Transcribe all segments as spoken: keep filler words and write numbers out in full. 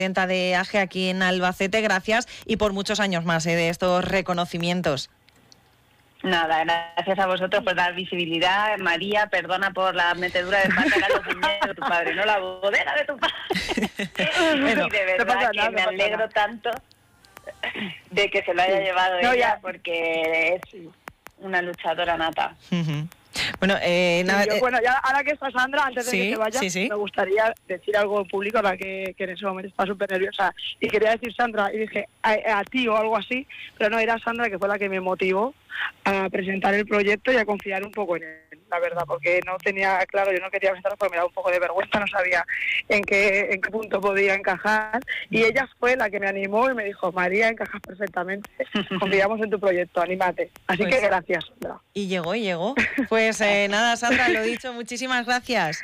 presidenta de A G E aquí en Albacete, gracias y por muchos años más ¿eh? de estos reconocimientos. Nada, gracias a vosotros por dar visibilidad. María, perdona por la metedura de pata a los viñedos de tu padre, no la bodega de tu padre. Bueno, y de verdad que nada, me alegro tanto de que se lo haya sí. llevado no, ella, ya. porque es una luchadora nata. Uh-huh. Bueno, eh, nada, sí, yo, eh, bueno, ya ahora que está Sandra, antes de sí, que se vaya, sí, sí. me gustaría decir algo en público, ahora que, que en ese momento está súper nerviosa. Y quería decir Sandra, y dije a, a ti o algo así, pero no, era Sandra que fue la que me motivó a presentar el proyecto y a confiar un poco en él, la verdad, porque no tenía claro, yo no quería presentarlo porque me daba un poco de vergüenza, no sabía en qué en qué punto podía encajar, y ella fue la que me animó y me dijo, María, encajas perfectamente, confiamos en tu proyecto, anímate. Así pues, que gracias, Sandra. Y llegó, y llegó. Pues eh, nada, Sandra, lo dicho, muchísimas gracias.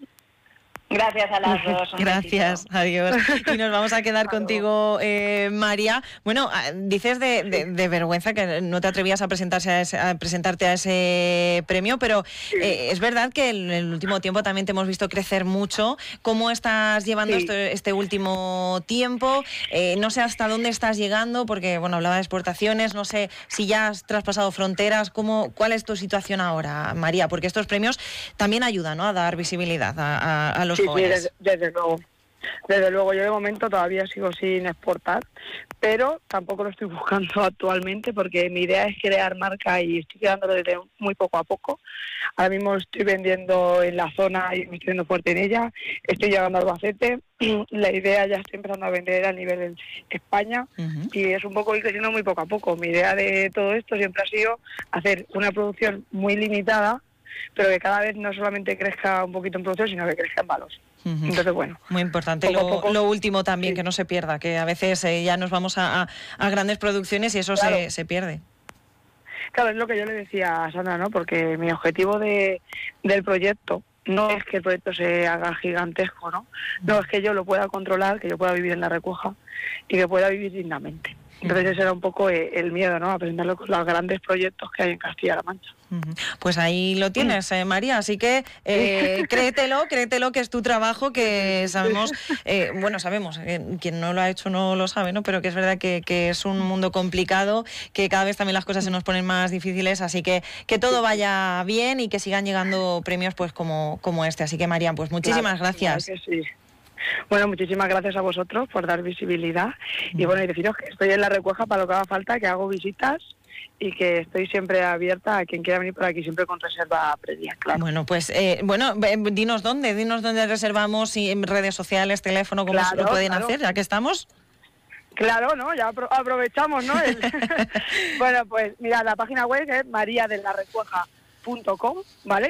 Gracias a las dos. Gracias, adiós. Y nos vamos a quedar contigo, eh, María. Bueno, dices de, de, de vergüenza que no te atrevías a, presentarse a, ese, a presentarte a ese premio, pero eh, es verdad que en el último tiempo también te hemos visto crecer mucho. ¿Cómo estás llevando sí. este, este último tiempo? Eh, no sé hasta dónde estás llegando, porque bueno, hablaba de exportaciones, no sé si ya has traspasado fronteras. ¿Cómo, cuál es tu situación ahora, María? Porque estos premios también ayudan, ¿no?, a dar visibilidad a, a, a los Sí, jóvenes. sí, desde, desde luego. Desde luego, yo de momento todavía sigo sin exportar, pero tampoco lo estoy buscando actualmente porque mi idea es crear marca y estoy quedándolo desde muy poco a poco. Ahora mismo estoy vendiendo en la zona y me estoy viendo fuerte en ella. Estoy llegando a Albacete. La idea ya estoy empezando a vender a nivel de España uh-huh. y es un poco ir creciendo muy poco a poco. Mi idea de todo esto siempre ha sido hacer una producción muy limitada, pero que cada vez no solamente crezca un poquito en producción, sino que crezca en valor. Uh-huh. Entonces, bueno. Muy importante. Lo, poco, lo último también, sí. que no se pierda, que a veces eh, ya nos vamos a, a, a grandes producciones y eso claro. se, se pierde. Claro, es lo que yo le decía a Sandra, ¿no? Porque mi objetivo de, del proyecto no es que el proyecto se haga gigantesco, ¿no? No, es que yo lo pueda controlar, que yo pueda vivir en la Recuoja y que pueda vivir dignamente. Entonces ese era un poco el miedo, ¿no?, a presentarlo con los grandes proyectos que hay en Castilla-La Mancha. Pues ahí lo tienes, eh, María, así que eh, créetelo, créetelo que es tu trabajo, que sabemos, eh, bueno, sabemos, eh, quien no lo ha hecho no lo sabe, ¿no?, pero que es verdad que, que es un mundo complicado, que cada vez también las cosas se nos ponen más difíciles, así que que todo vaya bien y que sigan llegando premios pues como, como este. Así que, María, pues muchísimas claro, gracias. Claro que sí. Bueno, muchísimas gracias a vosotros por dar visibilidad y bueno, y deciros que estoy en la Recuoja para lo que haga falta, que hago visitas y que estoy siempre abierta a quien quiera venir por aquí, siempre con reserva previa, claro. Bueno, pues, eh, bueno, dinos dónde, dinos dónde reservamos, y en redes sociales, teléfono, cómo claro, lo pueden claro. hacer, ya que estamos. Claro, ¿no? Ya apro- aprovechamos, ¿no? El... Bueno, pues mira, la página web es maria de la recuoja punto com, ¿vale?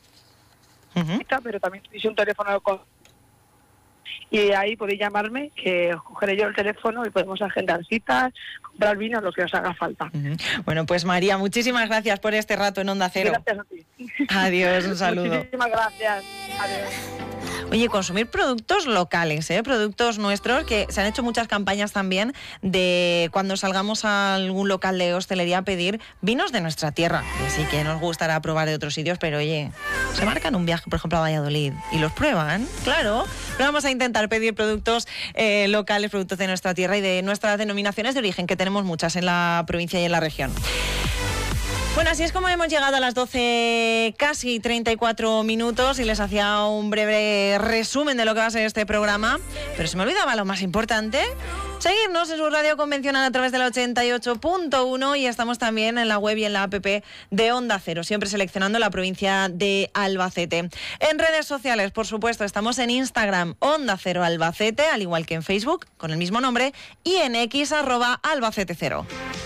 Uh-huh. Pero también tenéis un teléfono con... y ahí podéis llamarme, que os cogeré yo el teléfono y podemos agendar citas, comprar vino, lo que os haga falta. Uh-huh. Bueno, pues María, muchísimas gracias por este rato en Onda Cero. Gracias a ti. Adiós, un saludo. Muchísimas gracias. Adiós. Oye, consumir productos locales, ¿eh? Productos nuestros, que se han hecho muchas campañas también de cuando salgamos a algún local de hostelería a pedir vinos de nuestra tierra. Que sí que nos gustará probar de otros sitios, pero oye, se marcan un viaje, por ejemplo, a Valladolid y los prueban, claro. Pero vamos a intentar pedir productos eh, locales, productos de nuestra tierra y de nuestras denominaciones de origen, que tenemos muchas en la provincia y en la región. Bueno, así es como hemos llegado a las doce, casi treinta y cuatro minutos, y les hacía un breve resumen de lo que va a ser este programa, pero se me olvidaba lo más importante: seguirnos en su radio convencional a través de la ochenta y ocho punto uno, y estamos también en la web y en la app de Onda Cero, siempre seleccionando la provincia de Albacete. En redes sociales, por supuesto, estamos en Instagram, Onda Cero Albacete, al igual que en Facebook, con el mismo nombre, y en X, arroba Albacete Cero.